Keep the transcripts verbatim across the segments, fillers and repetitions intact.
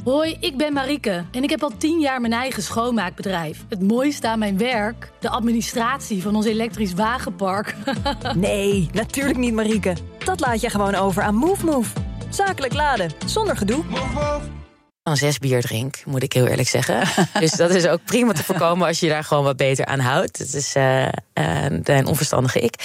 Hoi, ik ben Marieke en ik heb al tien jaar mijn eigen schoonmaakbedrijf. Het mooiste aan mijn werk, de administratie van ons elektrisch wagenpark. Nee, natuurlijk niet, Marieke. Dat laat je gewoon over aan MoveMove. Zakelijk laden, zonder gedoe. Van zes bier drink, moet ik heel eerlijk zeggen. Dus dat is ook prima te voorkomen als je daar gewoon wat beter aan houdt. Het is uh, uh, een onverstandige ik.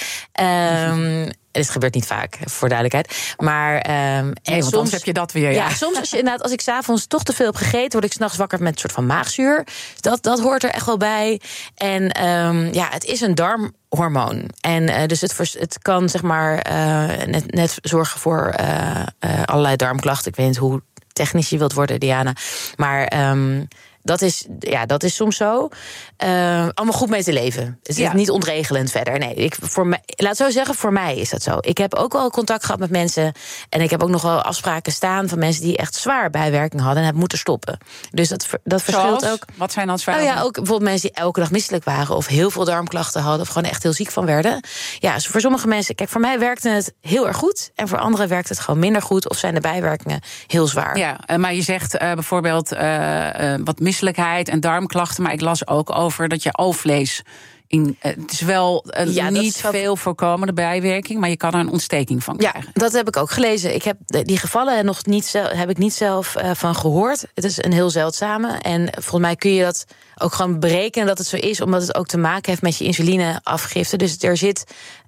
Um, Het gebeurt niet vaak, voor duidelijkheid. Maar um, nee, en want soms soms heb je dat weer. Ja, ja soms als je inderdaad, als ik 's avonds toch te veel heb gegeten, word ik 's nachts wakker met een soort van maagzuur. Dat, dat hoort er echt wel bij. En um, ja, het is een darmhormoon. En uh, dus het, het kan zeg maar uh, net, net zorgen voor uh, uh, allerlei darmklachten. Ik weet niet hoe technisch je wilt worden, Diana. Maar um, dat is, ja, dat is soms zo. Uh, allemaal goed mee te leven. Het is ja. niet ontregelend verder. Nee, ik, voor mij, laat zo zeggen, voor mij is dat zo. Ik heb ook wel contact gehad met mensen. En ik heb ook nog wel afspraken staan van mensen die echt zwaar bijwerking hadden en hebben moeten stoppen. Dus dat, dat verschilt Zoals? ook. Wat zijn dan zwaar? Nou ja, ook bijvoorbeeld mensen die elke dag misselijk waren of heel veel darmklachten hadden of gewoon echt heel ziek van werden. Ja, voor sommige mensen, kijk, voor mij werkte het heel erg goed. En voor anderen werkt het gewoon minder goed of zijn de bijwerkingen heel zwaar. Ja, maar je zegt uh, bijvoorbeeld uh, uh, wat misselijkheid en darmklachten. Maar ik las ook over dat je alvlees in, het is wel uh, ja, niet wel veel voorkomende bijwerking, maar je kan er een ontsteking van krijgen. Ja, dat heb ik ook gelezen. Ik heb die gevallen nog niet zelf, heb ik niet zelf uh, van gehoord. Het is een heel zeldzame. En volgens mij kun je dat ook gewoon berekenen dat het zo is, omdat het ook te maken heeft met je insulineafgifte. Dus er zit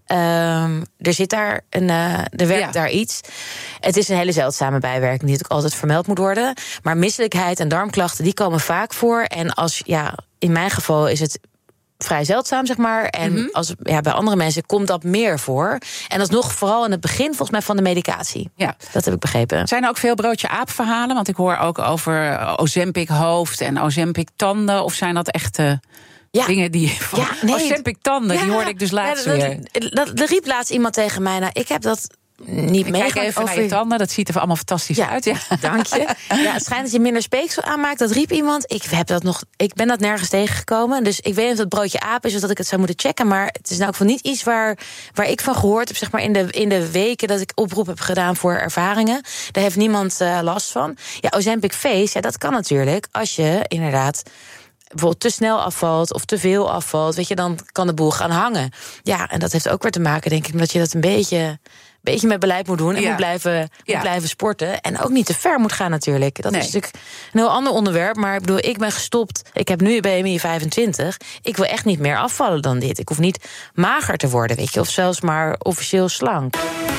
Um, er zit daar een, uh, er werkt ja. daar iets. Het is een hele zeldzame bijwerking die natuurlijk altijd vermeld moet worden. Maar misselijkheid en darmklachten die komen vaak voor. En als ja, in mijn geval is het vrij zeldzaam, zeg maar. En mm-hmm. als, ja, bij andere mensen komt dat meer voor. En dat is nog vooral in het begin volgens mij van de medicatie. Ja. Dat heb ik begrepen. Zijn er ook veel broodje aap verhalen? Want ik hoor ook over Ozempic hoofd en Ozempic tanden. Of zijn dat echt Uh... Ja. Dingen die van ja, nee. Ozempic tanden, ja. die hoorde ik dus laatst ja, dat, weer. Dat, dat riep laatst iemand tegen mij. Nou, ik heb dat niet meegemaakt. Kijk even over naar je tanden, dat ziet er allemaal fantastisch ja, uit. Ja. Dank je. Ja, het schijnt dat je minder speeksel aanmaakt. Dat riep iemand. Ik heb dat nog. Ik ben dat nergens tegengekomen. Dus ik weet niet of het broodje aap is of dat ik het zou moeten checken. Maar het is nou ook van niet iets waar, waar ik van gehoord heb. Zeg maar in de, in de weken dat ik oproep heb gedaan voor ervaringen. Daar heeft niemand uh, last van. Ja, Ozempic Face, ja, dat kan natuurlijk als je inderdaad bijvoorbeeld te snel afvalt of te veel afvalt, weet je, dan kan de boel gaan hangen. Ja, en dat heeft ook weer te maken, denk ik, met dat je dat een beetje, beetje met beleid moet doen en ja. moet, blijven, moet ja. blijven sporten. En ook niet te ver moet gaan natuurlijk. Dat nee. is natuurlijk een heel ander onderwerp, maar ik bedoel, ik ben gestopt. Ik heb nu een B M I vijfentwintig. Ik wil echt niet meer afvallen dan dit. Ik hoef niet mager te worden, weet je, of zelfs maar officieel slank.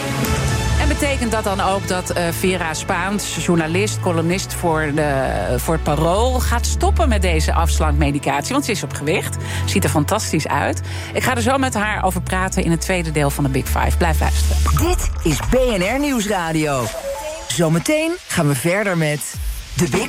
En betekent dat dan ook dat uh, Vera Spaans, journalist, columnist voor, de, voor het Parool, gaat stoppen met deze afslankmedicatie? Want ze is op gewicht, ziet er fantastisch uit. Ik ga er zo met haar over praten in het tweede deel van de Big Five. Blijf luisteren. Dit is B N R Nieuwsradio. Zometeen gaan we verder met de Big